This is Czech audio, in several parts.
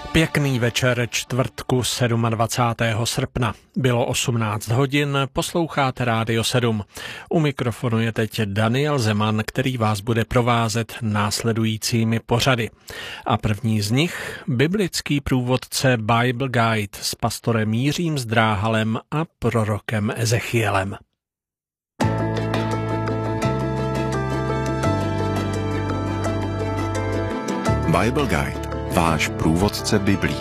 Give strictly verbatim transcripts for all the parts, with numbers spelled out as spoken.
Pěkný večer čtvrtku dvacátého sedmého srpna. Bylo osmnáct hodin, posloucháte Rádio sedm. U mikrofonu je teď Daniel Zeman, který vás bude provázet následujícími pořady. A první z nich, biblický průvodce Bible Guide s pastorem Jiřím Zdráhalem a prorokem Ezechielem. Bible Guide. Váš průvodce Biblí.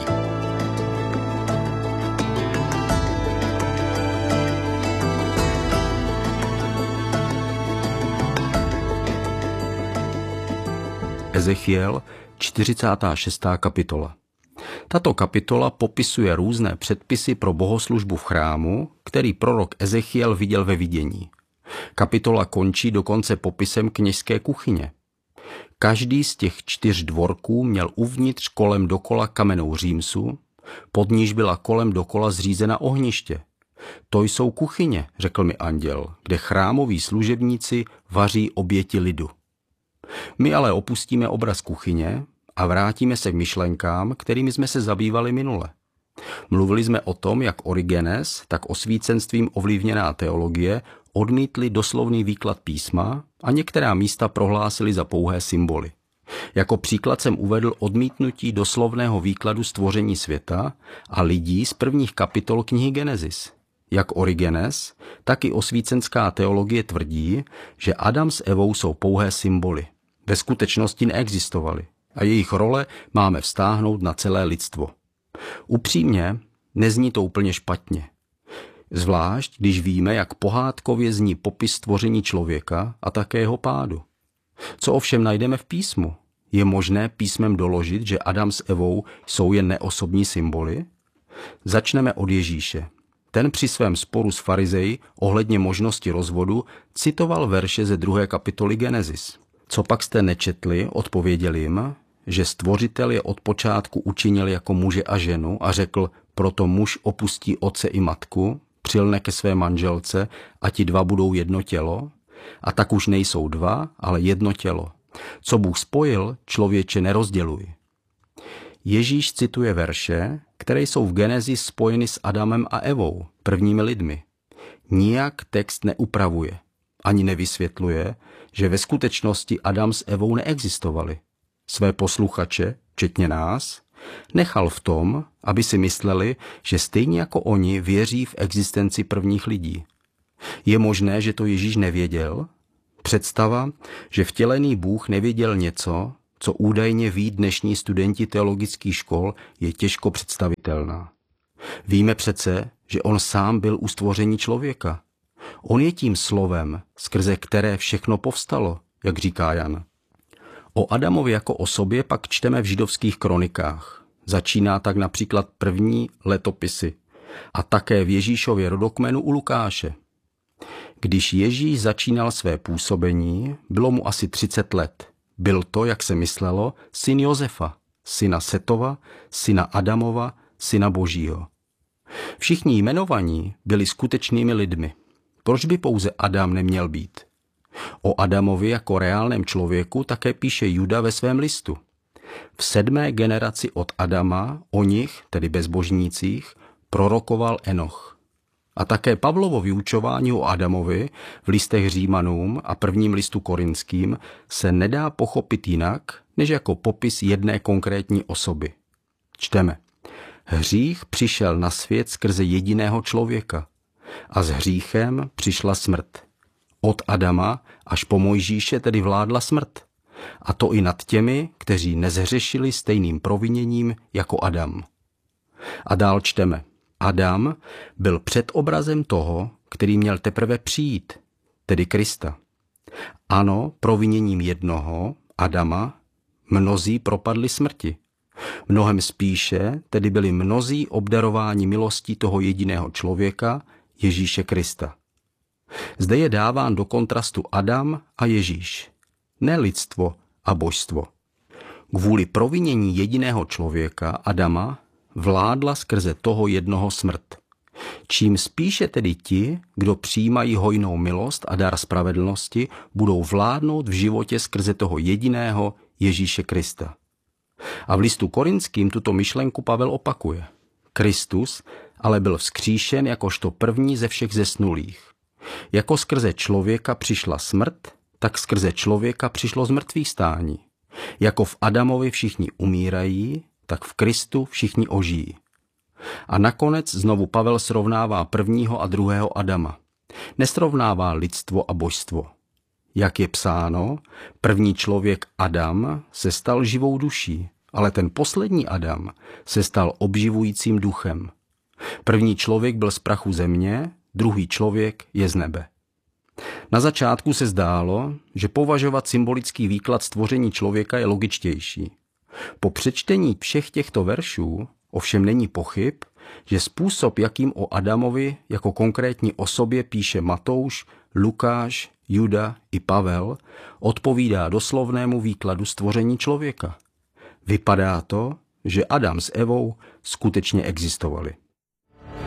Ezechiel, čtyřicátá šestá kapitola. Tato kapitola popisuje různé předpisy pro bohoslužbu v chrámu, který prorok Ezechiel viděl ve vidění. Kapitola končí dokonce popisem kněžské kuchyně. Každý z těch čtyř dvorků měl uvnitř kolem dokola kamennou římsu, pod níž byla kolem dokola zřízena ohniště. To jsou kuchyně, řekl mi anděl, kde chrámoví služebníci vaří oběti lidu. My ale opustíme obraz kuchyně a vrátíme se k myšlenkám, kterými jsme se zabývali minule. Mluvili jsme o tom, jak Origenes, tak osvícenstvím ovlivněná teologie odmítli doslovný výklad písma a některá místa prohlásili za pouhé symboly. Jako příklad jsem uvedl odmítnutí doslovného výkladu stvoření světa a lidí z prvních kapitol knihy Genesis. Jak Origenes, tak i osvícenská teologie tvrdí, že Adam s Evou jsou pouhé symboly. Ve skutečnosti neexistovaly a jejich role máme vztáhnout na celé lidstvo. Upřímně, nezní to úplně špatně. Zvlášť, když víme, jak pohádkově zní popis stvoření člověka a také jeho pádu. Co ovšem najdeme v písmu? Je možné písmem doložit, že Adam s Evou jsou jen neosobní symboly? Začneme od Ježíše. Ten při svém sporu s farizeji ohledně možnosti rozvodu citoval verše ze druhé kapitoly Genesis. Co pak jste nečetli, odpověděl jim, že stvořitel je od počátku učinil jako muže a ženu a řekl, proto muž opustí otce i matku, přilne ke své manželce a ti dva budou jedno tělo, a tak už nejsou dva, ale jedno tělo. Co Bůh spojil, člověče nerozděluj. Ježíš cituje verše, které jsou v Genesis spojeny s Adamem a Evou, prvními lidmi. Nijak text neupravuje, ani nevysvětluje, že ve skutečnosti Adam s Evou neexistovali. Své posluchače, včetně nás, nechal v tom, aby si mysleli, že stejně jako oni věří v existenci prvních lidí. Je možné, že to Ježíš nevěděl? Představa, že vtělený Bůh nevěděl něco, co údajně ví dnešní studenti teologických škol, je těžko představitelná. Víme přece, že on sám byl u stvoření člověka. On je tím slovem, skrze které všechno povstalo, jak říká Jan. O Adamovi jako osobě pak čteme v židovských kronikách. Začíná tak například první letopisy a také v Ježíšově rodokmenu u Lukáše. Když Ježíš začínal své působení, bylo mu asi třicet let. Byl to, jak se myslelo, syn Josefa, syna Setova, syna Adamova, syna Božího. Všichni jmenovaní byli skutečnými lidmi. Proč by pouze Adam neměl být? O Adamovi jako reálném člověku také píše Juda ve svém listu. V sedmé generaci od Adama o nich, tedy bezbožnících, prorokoval Enoch. A také Pavlovo vyučování o Adamovi v listech Římanům a prvním listu Korinským se nedá pochopit jinak, než jako popis jedné konkrétní osoby. Čteme. Hřích přišel na svět skrze jediného člověka a s hříchem přišla smrt. Od Adama až po Mojžíše tedy vládla smrt. A to i nad těmi, kteří nezhřešili stejným proviněním jako Adam. A dál čteme. Adam byl předobrazem toho, který měl teprve přijít, tedy Krista. Ano, proviněním jednoho, Adama, mnozí propadli smrti. Mnohem spíše tedy byli mnozí obdarováni milostí toho jediného člověka, Ježíše Krista. Zde je dáván do kontrastu Adam a Ježíš, ne lidstvo a božstvo. Kvůli provinění jediného člověka, Adama, vládla skrze toho jednoho smrt. Čím spíše tedy ti, kdo přijímají hojnou milost a dar spravedlnosti, budou vládnout v životě skrze toho jediného Ježíše Krista. A v listu Korinským tuto myšlenku Pavel opakuje. Kristus ale byl vzkříšen jakožto první ze všech zesnulých. Jako skrze člověka přišla smrt, tak skrze člověka přišlo zmrtvýchvstání. Jako v Adamovi všichni umírají, tak v Kristu všichni ožijí. A nakonec znovu Pavel srovnává prvního a druhého Adama. Nesrovnává lidstvo a božstvo. Jak je psáno, první člověk Adam se stal živou duší, ale ten poslední Adam se stal obživujícím duchem. První člověk byl z prachu země, druhý člověk je z nebe. Na začátku se zdálo, že považovat symbolický výklad stvoření člověka je logičtější. Po přečtení všech těchto veršů ovšem není pochyb, že způsob, jakým o Adamovi jako konkrétní osobě píše Matouš, Lukáš, Juda i Pavel, odpovídá doslovnému výkladu stvoření člověka. Vypadá to, že Adam s Evou skutečně existovali.